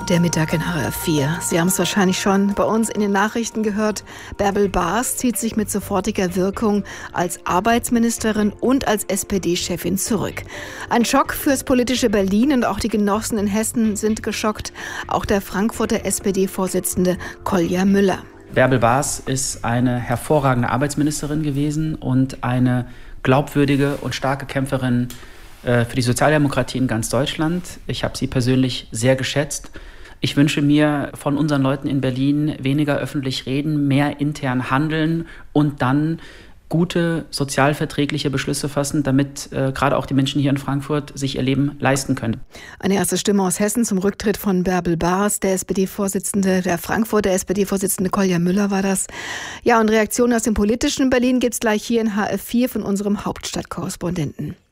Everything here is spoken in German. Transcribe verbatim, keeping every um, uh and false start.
Der Mittag in H R F vier. Sie haben es wahrscheinlich schon bei uns in den Nachrichten gehört. Bärbel Baas zieht sich mit sofortiger Wirkung als Arbeitsministerin und als S P D-Chefin zurück. Ein Schock fürs politische Berlin und auch die Genossen in Hessen sind geschockt. Auch der Frankfurter S P D-Vorsitzende Kolja Müller. Bärbel Baas ist eine hervorragende Arbeitsministerin gewesen und eine glaubwürdige und starke Kämpferin für die Sozialdemokratie in ganz Deutschland. Ich habe sie persönlich sehr geschätzt. Ich wünsche mir von unseren Leuten in Berlin weniger öffentlich reden, mehr intern handeln und dann gute, sozialverträgliche Beschlüsse fassen, damit äh, gerade auch die Menschen hier in Frankfurt sich ihr Leben leisten können. Eine erste Stimme aus Hessen zum Rücktritt von Bärbel Baas, der S P D-Vorsitzende, der Frankfurter S P D-Vorsitzende Kolja Müller war das. Ja, und Reaktionen aus dem politischen Berlin gibt's gleich hier in H R F vier von unserem Hauptstadtkorrespondenten.